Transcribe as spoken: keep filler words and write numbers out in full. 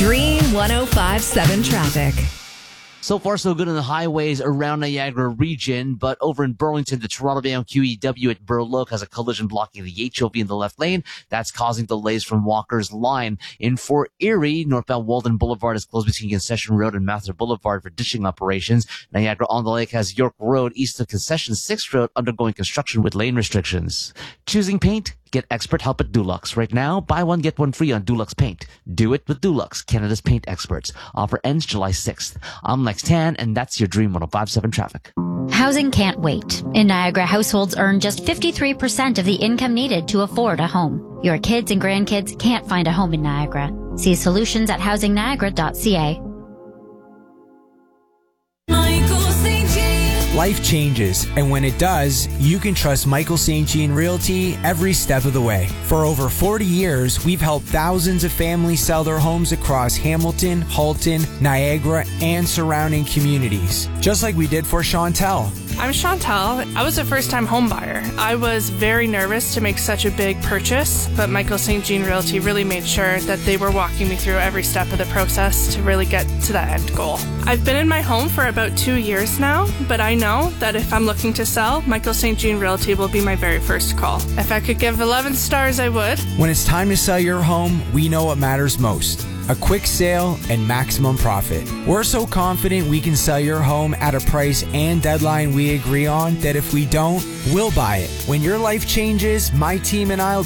Dream one oh five point seven traffic. So far, so good on the highways around Niagara region, but over in Burlington, the Toronto-bound Q E W at Burloak has a collision blocking the H O V in the left lane. That's causing delays from Walker's Line. In Fort Erie, northbound Walden Boulevard is closed between Concession Road and Mathur Boulevard for ditching operations. Niagara-on-the-Lake has York Road east of Concession sixth Road undergoing construction with lane restrictions. Choosing paint? Get expert help at Dulux. Right now, buy one, get one free on Dulux Paint. Do it with Dulux, Canada's paint experts. Offer ends July sixth. I'm Lex Tan, and that's your Dream one oh five point seven traffic. Housing can't wait. In Niagara, households earn just fifty-three percent of the income needed to afford a home. Your kids and grandkids can't find a home in Niagara. See solutions at housing niagara dot c a. Life changes, and when it does, you can trust Michael Saint Jean Realty every step of the way. For over forty years, we've helped thousands of families sell their homes across Hamilton, Halton, Niagara, and surrounding communities. Just like we did for Chantel. I'm Chantel. I was a first-time home buyer. I was very nervous to make such a big purchase, but Michael Saint Jean Realty really made sure that they were walking me through every step of the process to really get to that end goal. I've been in my home for about two years now, but I know that if I'm looking to sell, Michael Saint Jean Realty will be my very first call. If I could give eleven stars, I would. When it's time to sell your home, we know what matters most. A quick sale and maximum profit. We're so confident we can sell your home at a price and deadline we agree on that if we don't, we'll buy it. When your life changes, my team and I will